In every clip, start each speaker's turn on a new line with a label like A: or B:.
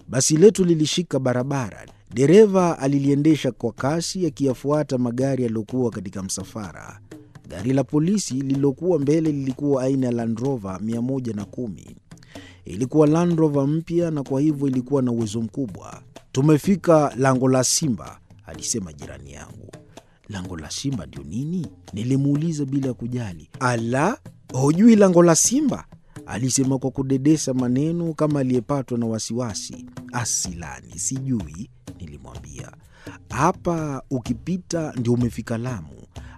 A: Basi letu lilishika barabara. Dereva aliliendesha kwa kasi akiyafuata magari yaliyokuwa katika msafara. Gari la polisi lililokuwa mbele lilikuwa aina ya Land Rover 110. Ilikuwa Land Rover mpya na kwa hivyo ilikuwa na uwezo mkubwa. "Tumefika Lango la Simba," alisema jirani yangu. "Lango la Simba ndio nini?" Nilimuuliza bila kujali. "Ala, hujui Lango la Simba?" alisema kwa kudedesa maneno kama aliyepatwa na wasiwasi. "Asilani, sijui," nilimwambia. "Hapa ukipita ndio umefika Lamu,"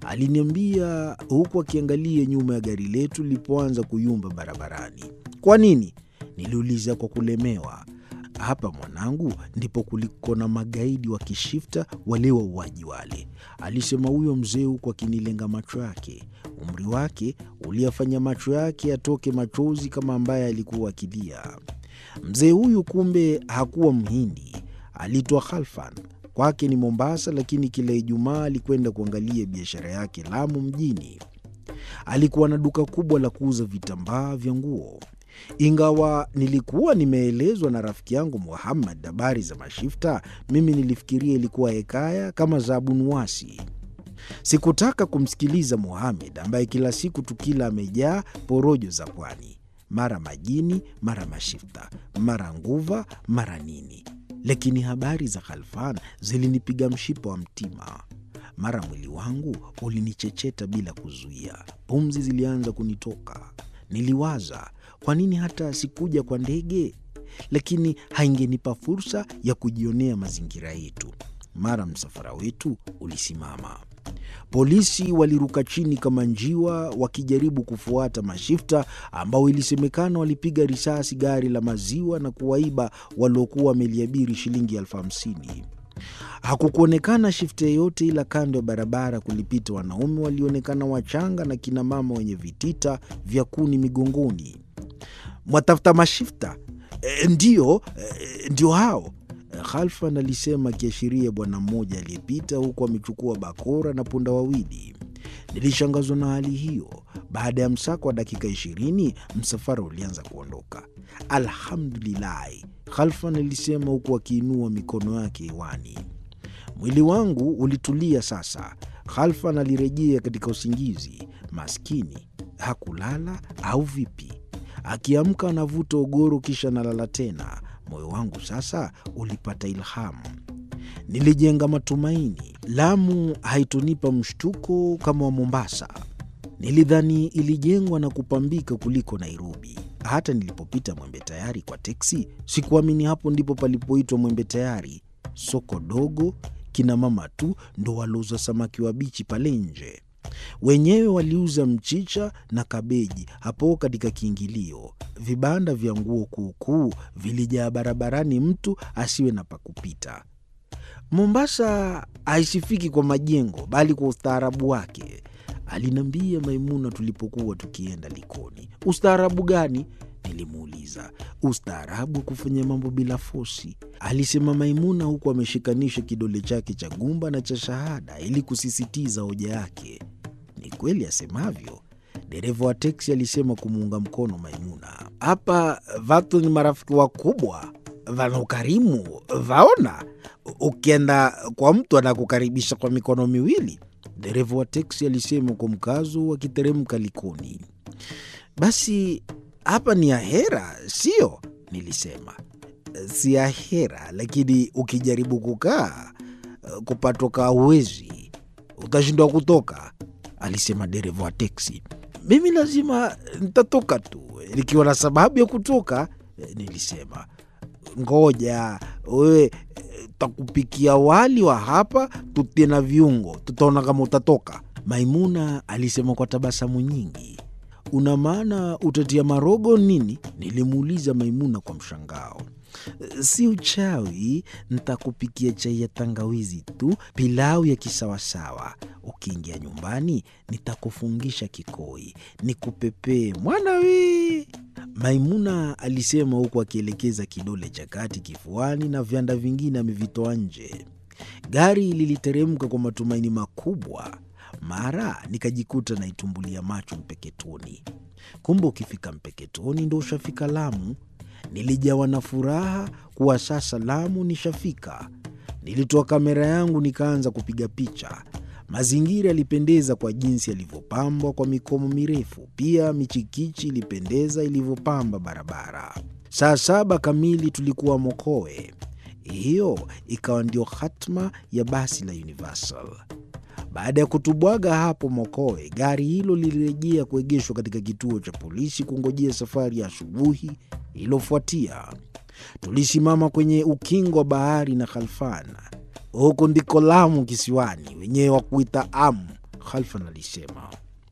A: aliniambia huku akiangalia nyuma ya gari letu lilipoanza kuyumba barabarani. "Kwa nini?" niliuliza kwa kulemewa. "Hapa mwanangu, ndipo kuliko na magaidi wa kishifta wale wauaji wale," alisema huyo mzee huku akinilenga macho yake. Umri wake uliyafanya macho yake yatoke machozi kama ambaye alikuwa akilia. Mzee huyu kumbe hakuwa Mhindi, aliitwa Khalfan. Kwake ni Mombasa, lakini kila Ijumaa alikwenda kuangalia biashara yake Lamu mjini. Alikuwa na duka kubwa la kuuza vitambaa vya nguo. Ingawa nilikuwa nimeelezwa na rafiki yangu Muhammad habari za mashifta, mimi nilifikiria ilikuwa hekaya kama za Abu Nuwasi. Sikutaka kumsikiliza Muhammad ambaye kila siku tukila amejaa porojo za pwani, mara majini, mara mashifta, mara nguva, mara nini. Lakini habari za Khalfan zilinipiga mshipa wa mtima. Mara mwili wangu ulinichecheta bila kuzuia. Pumzi zilianza kunitoka. Niliwaza, kwa nini hata sikuja kwa ndege? Lakini haingenipa fursa ya kujionea mazingira yetu. Mara msafara wetu ulisimama. Polisi waliruka chini kama njiwa wakijaribu kufuata mashifta ambao ilisemekana walipiga risasi gari la maziwa na kuwaiba waliokuwa wameliabiri shilingi 50,000. Hakukuonekana shifta yoyote, ila kando ya barabara kulipita wanaume walionekana wachanga na kina mama wenye vitita vya kuni migongoni. "Mwatafuta mashifta?" Ndio hao," Khalfan alisema akiashiria bwana mmoja aliyepita huku amechukua bakora na punda wawili. Nilishangazwa na hali hiyo. Baada ya msako wa dakika 20, msafara ulianza kuondoka. "Alhamdulillahi," Khalfan alisema huku akiinua mikono yake hewani. Mwili wangu ulitulia sasa. Khalfan alirejea katika usingizi. Maskini, hakulala au vipi? Akiamka anavuta ogoro kisha analala tena. Moyo wangu sasa ulipata ilhamu. Nilijenga matumaini. Lamu haitonipa mshtuko kama wa Mombasa. Nilidhani ilijengwa na kupambika kuliko Nairobi. Hata nilipopita Mwembe Tayari kwa teksi, sikuamini hapo ndipo palipoitwa Mwembe Tayari. Soko dogo, kina mama tu ndo walouza samaki wabichi pale nje. Wenyewe waliuza mchicha na kabeji hapo katika kiingilio. Vibanda vya nguo kuukuu vilijaa barabarani, mtu asiwe na pakupita. "Mombasa haisifiki kwa majengo bali kwa ustaarabu wake," alinambia Maimuna tulipokuwa tukienda Likoni. "Ustaarabu gani?" nilimuuliza. "Ustaarabu kufanya mambo bila fosi," alisema Maimuna huku ameshikanisha kidole chake cha gumba na cha shahada ili kusisitiza hoja yake. Ni kweli asemavyo, dereva wa teksi alisema kumuunga mkono Maimuna. "Hapa watu ni marafiki wakubwa, wana ukarimu, vaona. Ukienda kwa mtu anakukaribisha kwa mikono miwili," dereva wa teksi alisema kwa mkazo akiteremka Likoni. "Basi hapa ni ahera, sio?" nilisema. "Si ahera, lakini ukijaribu kukaa kupatoka huwezi, utashindwa kutoka," alisema dereva wa teksi. "Mimi lazima nitatoka tu nikiwa na sababu ya kutoka," nilisema. "Ngoja wewe, takupikia wali wa hapa tutie na viungo, tutaona kama utatoka," Maimuna alisema kwa tabasamu nyingi. "Una maana utatia marogo nini?" nilimuuliza Maimuna kwa mshangao. "Si uchawi, nitakupikia chai ya tangawizi tu, pilau ya kisawasawa. Ukiingia nyumbani, nitakufungisha kikoi, nikupepee mwana we," Maimuna alisema huku akielekeza kidole cha kati kifuani na vyanda vingine amevitoa nje. Gari liliteremka kwa matumaini makubwa. Mara nikajikuta naitumbulia macho Mpeketoni. Kumbe ukifika Mpeketoni ndo ushafika Lamu. Nilijawa na furaha kuwa sasa Lamu nishafika. Nilitoa kamera yangu nikaanza kupiga picha. Mazingira yalipendeza kwa jinsi yalivyopambwa kwa mikomo mirefu. Pia michikichi ilipendeza ilivyopamba barabara. Saa 7 kamili tulikuwa Mokowe. Hiyo ikawa ndio hatma ya basi la Universal. Baada ya kutubwaga hapo Mokowe, gari hilo lilirejea kuegeshwa katika kituo cha polisi kungojea safari ya asubuhi iliyofuatia. Tulisimama kwenye ukingo wa bahari na Khalfan. Huko ndiko Lamu kisiwani, wenyewe wa kuita Amu, Khalfan alisema.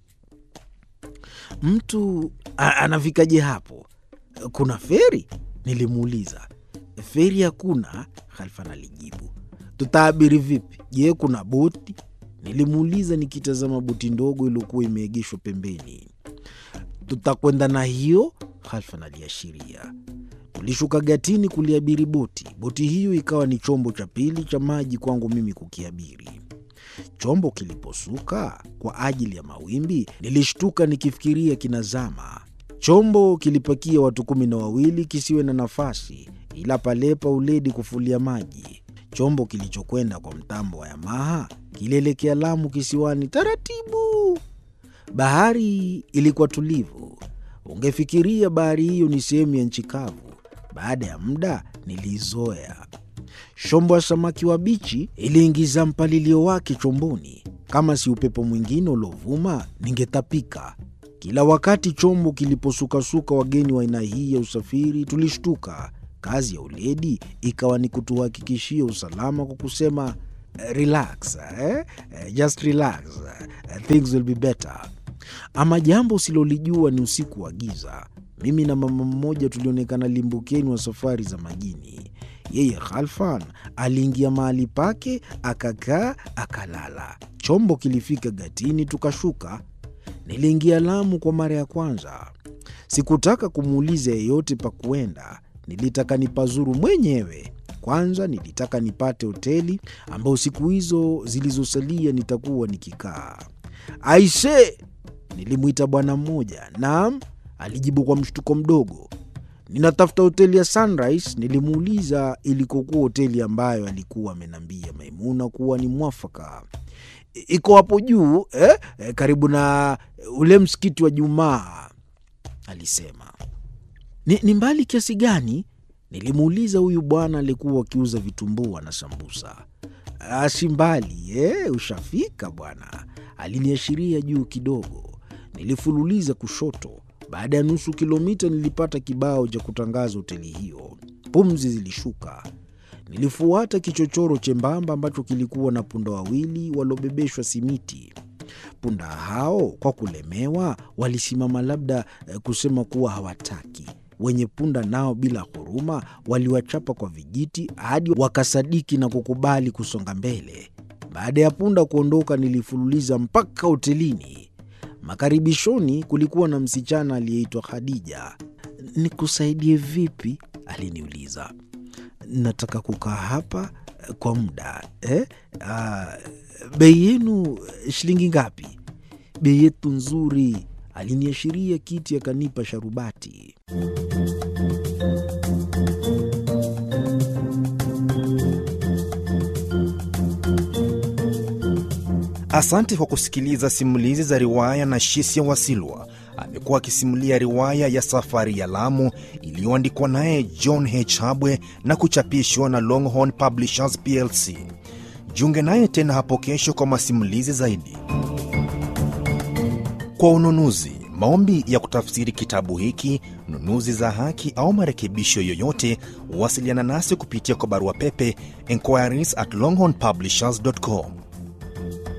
A: Mtu anafikaje hapo? Kuna feri? Nilimuuliza. Feri hakuna, Khalfan alijibu. Tutaabiri vipi? Je, kuna boti? Nilimuuliza nikitazama boti ndogo iliyokuwa imeegeshwa pembeni. Tutakwenda na hiyo, Khalfan aliashiria. Tulishuka gatini kuliabiri boti. Boti hiyo ikawa ni chombo cha pili cha maji kwangu mimi kukiabiri. Chombo kiliposuka kwa ajili ya mawimbi, nilishtuka nikifikiria kinazama. Chombo kilipakia watu 12 kisiwe na nafasi, ila palepa uledi kufulia maji. Chombo kilichokwenda kwa mtambo wa Yamaha kilielekea Lamu kisiwani taratibu. Bahari ilikuwa tulivu. Ungefikiria bahari hiyo ni sehemu ya nchi kavu. Baada ya muda nilizoea. Shombo ya samaki wa bichi iliingiza mpalilio wake chomboni. Kama si upepo mwingine ulovuma, ningetapika. Kila wakati chombo kiliposukasuka wageni wa aina hii ya usafiri tulishtuka. Kazi ya uledi ikawa ni kutuhakikishia usalama kwa kusema relax, just relax, things will be better. Ama jambo usilolijua ni usiku wa giza. Mimi na mama mmoja tulionekana limbukeni wa safari za majini. Yeye Khalfan aliingia mahali pake, akakaa, akalala. Chombo kilifika gatini tukashuka. Niliingia Lamu kwa mara ya kwanza. Sikutaka kumuuliza yeyote pa kuenda. Nilitaka nipazuru mwenyewe. Kwanza nilitaka nipate hoteli ambao siku hizo zilizosalia nitakuwa nikikaa. Aise, nilimuita bwana mmoja. Naam, alijibu kwa mshtuko mdogo. Ninatafuta hoteli ya Sunrise. Nilimuuliza ilikokuwa hoteli ambayo alikuwa amenambia Maimuna kuwa ni mwafaka. Iko hapo juu, karibu na ule msikiti wa Jumaa, alisema. Ni mbali kiasi gani? Nilimuuliza huyu bwana alikuwa akiuza vitumbua na sambusa. Si mbali, ushafika bwana, aliniashiria juu kidogo. Nilifululiza kushoto. Baada ya nusu kilomita nilipata kibao cha kutangaza hoteli hiyo. Pumzi zilishuka. Nilifuata kichochoro chembamba ambacho kilikuwa na punda wawili walobebeshwa simiti. Punda hao kwa kulemewa walisimama, labda kusema kuwa hawataki. Wenye punda nao bila huruma waliwachapa kwa vijiti hadi wakasadiki na kukubali kusonga mbele. Baada ya punda kuondoka nilifululiza mpaka hotelini. Makaribishoni kulikuwa na msichana aliyeitwa Khadija. Nikusaidie vipi? Aliniuliza. Nataka kukaa hapa kwa muda. Bei yenu shilingi ngapi? Bei yetu nzuri. Aliniashiria kiti akanipa sharubati.
B: Asante kwa kusikiliza simulizi za riwaya na Shisia Wasilwa. Amekuwa akisimulia riwaya ya Safari ya Lamu iliyoandikwa naye John H. Habwe na kuchapishwa na Longhorn Publishers PLC. Jiunge naye tena hapo kesho kwa masimulizi zaidi. Kwa ununuzi, maombi ya kutafsiri kitabu hiki, nunuzi za haki au marekebisho yoyote, wasiliana nasi kupitia kwa barua pepe enquiries@longhornpublishers.com.